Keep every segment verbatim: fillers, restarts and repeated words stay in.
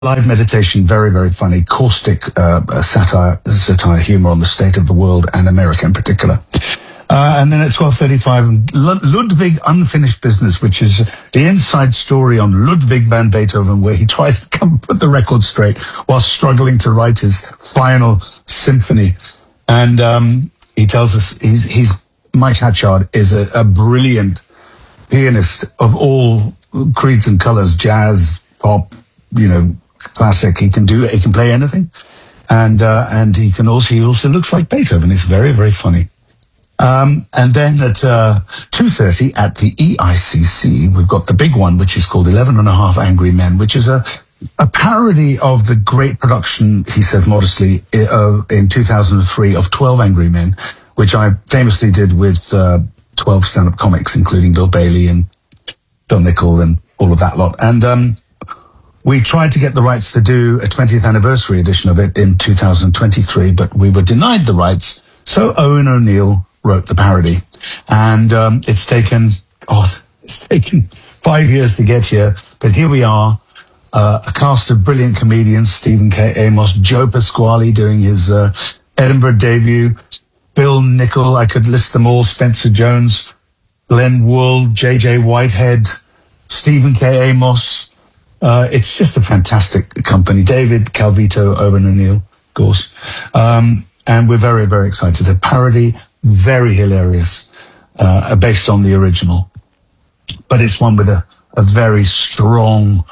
live meditation, very, very funny, caustic uh, satire, satire humor on the state of the world and America in particular. Uh, and then at twelve thirty-five, Ludwig Unfinished Business, which is the inside story on Ludwig van Beethoven, where he tries to come put the record straight while struggling to write his final symphony. And um, he tells us he's, he's Mike Hatchard is a, a brilliant pianist of all creeds and colors, jazz, pop, you know, classic. He can do, he can play anything. And, uh, and he can also, he also looks like Beethoven. It's very, very funny. Um, and then at, uh, two thirty at the E I C C, we've got the big one, which is called Eleven and a Half Angry Men, which is a, a parody of the great production, he says modestly, uh, in two thousand three of twelve Angry Men, which I famously did with, uh, twelve stand-up comics, including Bill Bailey and Phil Nickel and all of that lot. And, um, we tried to get the rights to do a twentieth anniversary edition of it in two thousand twenty-three, but we were denied the rights. So Owen O'Neill wrote the parody. And um, it's taken, oh, it's taken five years to get here. But here we are, uh, a cast of brilliant comedians, Stephen K. Amos, Joe Pasquale doing his uh, Edinburgh debut, Bill Nickel, I could list them all, Spencer Jones, Glenn Wool, J J Whitehead, Stephen K. Amos. Uh, it's just a fantastic company. David Calvito, Owen O'Neill, of course. Um, and we're very, very excited. A parody, very hilarious, uh, based on the original. But it's one with a, a very strong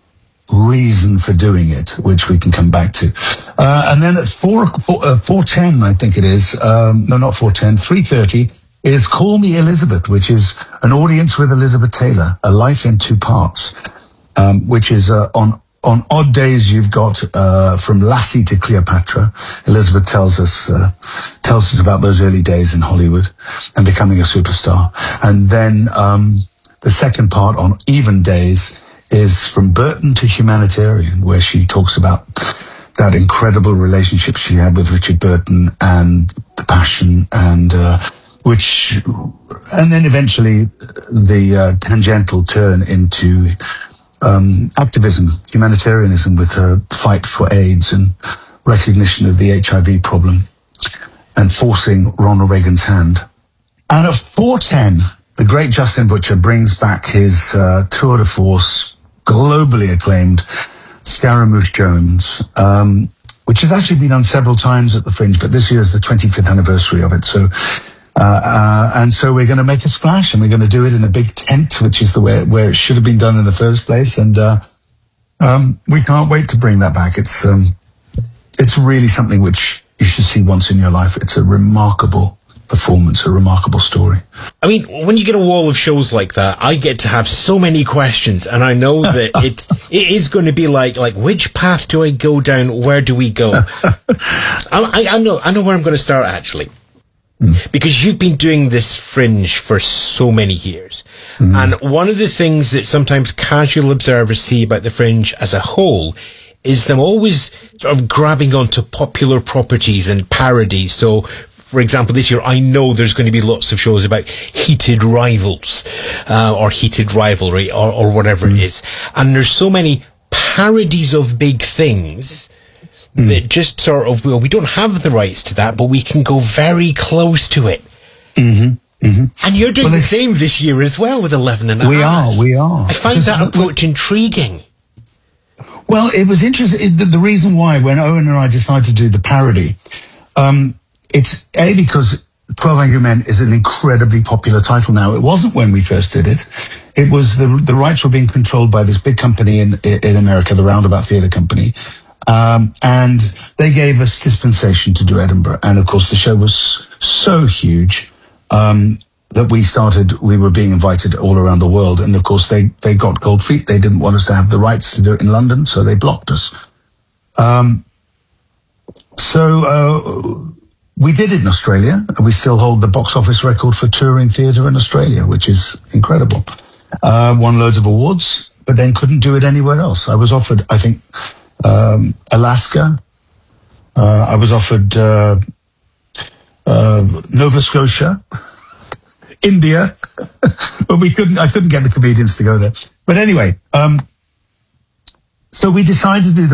reason for doing it, which we can come back to. Uh, and then at four, four, uh, four ten, I think it is, um, no, not four ten, three thirty, is Call Me Elizabeth, which is an audience with Elizabeth Taylor, A Life in Two Parts. Um, which is uh, on on odd days you've got uh, from Lassie to Cleopatra. Elizabeth tells us uh, tells us about those early days in Hollywood and becoming a superstar. And then um, the second part on even days is From Burton to Humanitarian, where she talks about that incredible relationship she had with Richard Burton and the passion and uh, which, and then eventually the uh, tangential turn into Um, activism, humanitarianism with her fight for AIDS and recognition of the H I V problem and forcing Ronald Reagan's hand. And at four ten, the great Justin Butcher brings back his uh, tour de force, globally acclaimed Scaramouche Jones, um, which has actually been done several times at the Fringe, but this year is the twenty-fifth anniversary of it. So Uh, uh, and so we're going to make a splash, and we're going to do it in a big tent, which is the way where it should have been done in the first place. And uh, um, we can't wait to bring that back. It's um, it's really something which you should see once in your life. It's a remarkable performance, a remarkable story. I mean, when you get a wall of shows like that, I get to have so many questions, and I know that it it is going to be like like which path do I go down? Where do we go? I, I, I know I know where I'm going to start actually. Because you've been doing this Fringe for so many years. Mm. And one of the things that sometimes casual observers see about the Fringe as a whole is them always sort of grabbing onto popular properties and parodies. So, for example, this year, I know there's going to be lots of shows about heated rivals, uh, or heated rivalry, or, or whatever mm. it is. And there's so many parodies of big things Mm. that just sort of, well, we don't have the rights to that, but we can go very close to it. Mm-hmm. Mm-hmm. And you're doing well, the same this year as well with eleven and a half. We are, we are. I find that approach intriguing. Well, it was interesting. The, the reason why, when Owen and I decided to do the parody, um, it's A, because twelve Angry Men is an incredibly popular title now. It wasn't when we first did it. It was the the rights were being controlled by this big company in in America, the Roundabout Theatre Company. Um, and they gave us dispensation to do Edinburgh. And of course, the show was so huge, um, that we started, we were being invited all around the world. And of course, they, they got cold feet. They didn't want us to have the rights to do it in London, so they blocked us. Um, so, uh, we did it in Australia. We still hold the box office record for touring theatre in Australia, which is incredible. Uh, won loads of awards, but then couldn't do it anywhere else. I was offered, I think, Um, Alaska. Uh, I was offered uh, uh, Nova Scotia, India, but we couldn't. I couldn't get the comedians to go there. But anyway, um, So we decided to do